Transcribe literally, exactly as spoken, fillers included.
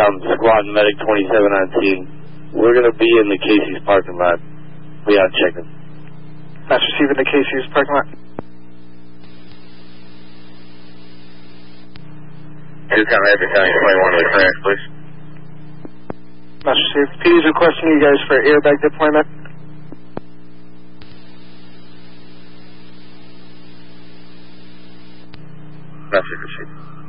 Town Squad Medic twenty-seven on scene. We're going to be in the Casey's parking lot. We are checking. That's receiving the Casey's parking lot. Two Town Medic County twenty-one with clearance, please. That's received. P is requesting you guys for airbag deployment. That's received.